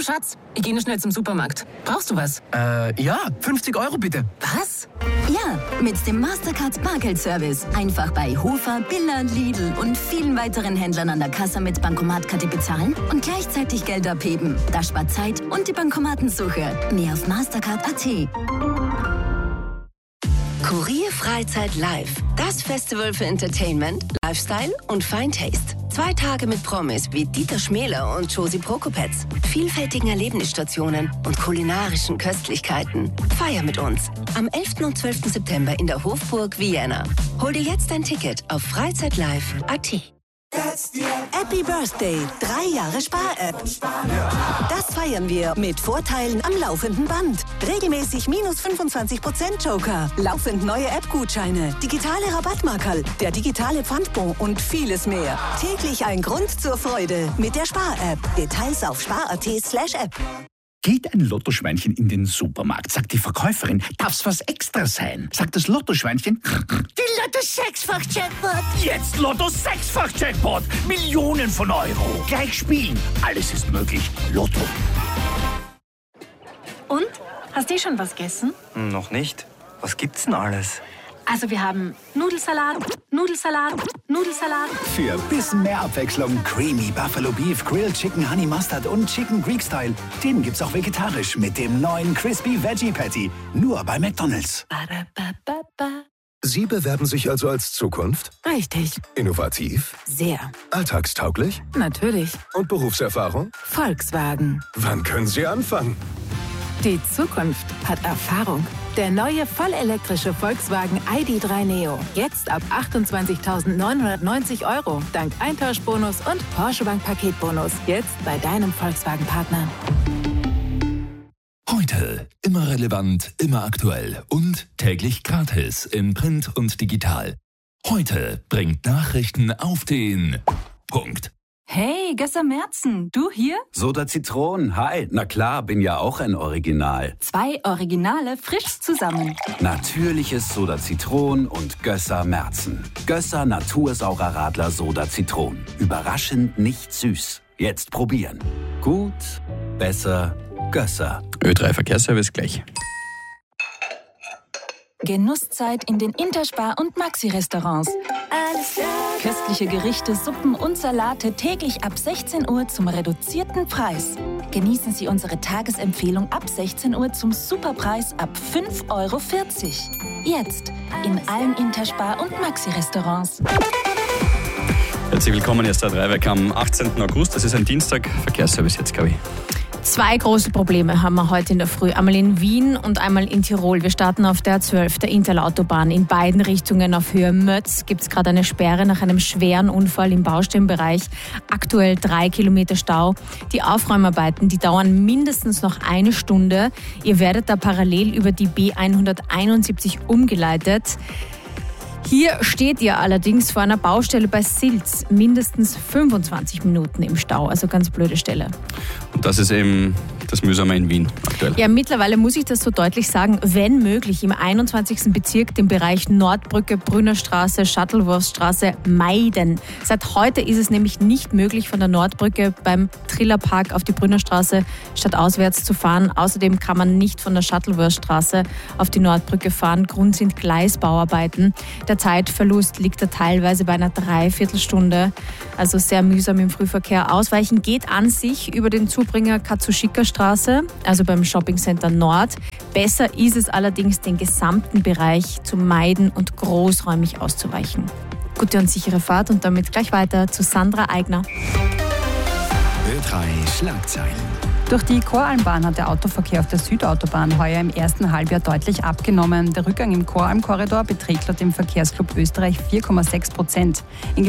Schatz, ich gehe schnell zum Supermarkt. Brauchst du was? Ja, 50 € bitte. Was? Ja, mit dem Mastercard Bargeldservice. Einfach bei Hofer, Billa, Lidl und vielen weiteren Händlern an der Kasse mit Bankomatkarte bezahlen und gleichzeitig Geld abheben. Das spart Zeit und die Bankomatensuche. Mehr auf Mastercard.at. Kurier Freizeit Live. Das Festival für Entertainment, Lifestyle und Fine Taste. 2 Tage mit Promis wie Dieter Schmäler und Josie Prokopetz. Vielfältigen Erlebnisstationen und kulinarischen Köstlichkeiten. Feier mit uns. Am 11. und 12. September in der Hofburg Vienna. Hol dir jetzt ein Ticket auf freizeitlive.at. Happy Birthday, 3 Jahre Spar-App. Das feiern wir mit Vorteilen am laufenden Band. Regelmäßig minus 25% Joker, laufend neue App-Gutscheine, digitale Rabattmarkerl, der digitale Pfandbon und vieles mehr. Täglich ein Grund zur Freude mit der Spar-App. Details auf spar.at/app. Geht ein Lottoschweinchen in den Supermarkt, sagt die Verkäuferin, darf's was extra sein? Sagt das Lottoschweinchen, die Lotto-6-fach-Jackpot. Jetzt Lotto-6-fach-Jackpot. Millionen von Euro. Gleich spielen. Alles ist möglich. Lotto. Und? Hast du schon was gegessen? Noch nicht. Was gibt's denn alles? Also wir haben Nudelsalat, Nudelsalat, Nudelsalat. Für bisschen mehr Abwechslung Creamy Buffalo Beef, Grilled Chicken Honey Mustard und Chicken Greek Style. Den gibt's auch vegetarisch mit dem neuen Crispy Veggie Patty. Nur bei McDonald's. Sie bewerben sich also als Zukunft? Richtig. Innovativ? Sehr. Alltagstauglich? Natürlich. Und Berufserfahrung? Volkswagen. Wann können Sie anfangen? Die Zukunft hat Erfahrung. Der neue vollelektrische Volkswagen ID.3 Neo. Jetzt ab 28.990 €. Dank Eintauschbonus und Porsche Bank Paketbonus. Jetzt bei deinem Volkswagen-Partner. Heute immer relevant, immer aktuell und täglich gratis in Print und digital. Heute bringt Nachrichten auf den Punkt. Hey, Gösser Merzen, du hier? Soda Zitron, hi. Na klar, bin ja auch ein Original. 2 Originale frisch zusammen. Natürliches Soda Zitron und Gösser Merzen. Gösser Natursaurer Radler Soda Zitron. Überraschend nicht süß. Jetzt probieren. Gut, besser, Gösser. Ö3 Verkehrsservice gleich. Genusszeit in den Interspar- und Maxi-Restaurants. Alles klar. Köstliche Gerichte, Suppen und Salate täglich ab 16 Uhr zum reduzierten Preis. Genießen Sie unsere Tagesempfehlung ab 16 Uhr zum Superpreis ab 5,40 €. Jetzt in allen Interspar- und Maxi-Restaurants. Herzlich willkommen, hier ist der Dreiwerk am 18. August. Das ist ein Dienstag. Verkehrsservice jetzt, Gabi. 2 große Probleme haben wir heute in der Früh. Einmal in Wien und einmal in Tirol. Wir starten auf der A12, der Interlautobahn. In beiden Richtungen auf Höhe Mötz gibt es gerade eine Sperre nach einem schweren Unfall im Baustellenbereich. Aktuell 3 Kilometer Stau. Die Aufräumarbeiten, die dauern mindestens noch 1 Stunde. Ihr werdet da parallel über die B171 umgeleitet. Hier steht ihr allerdings vor einer Baustelle bei Silz. Mindestens 25 Minuten im Stau, also ganz blöde Stelle. Und das ist eben das Mühsame in Wien aktuell. Ja, mittlerweile muss ich das so deutlich sagen, wenn möglich im 21. Bezirk den Bereich Nordbrücke, Brünnerstraße, Shuttleworthstraße meiden. Seit heute ist es nämlich nicht möglich, von der Nordbrücke beim Trillerpark auf die Brünnerstraße stadtauswärts zu fahren. Außerdem kann man nicht von der Shuttleworthstraße auf die Nordbrücke fahren. Grund sind Gleisbauarbeiten. Der Zeitverlust liegt da teilweise bei einer Dreiviertelstunde. Also sehr mühsam im Frühverkehr. Ausweichen geht an sich über den Zubringer Katsushika-Straße, also beim Shoppingcenter Nord. Besser ist es allerdings, den gesamten Bereich zu meiden und großräumig auszuweichen. Gute und sichere Fahrt und damit gleich weiter zu Sandra Eigner. Ö3 Schlagzeilen. Durch die Koralmbahn hat der Autoverkehr auf der Südautobahn heuer im ersten Halbjahr deutlich abgenommen. Der Rückgang im Koralm-Korridor beträgt laut dem Verkehrsclub Österreich 4,6%.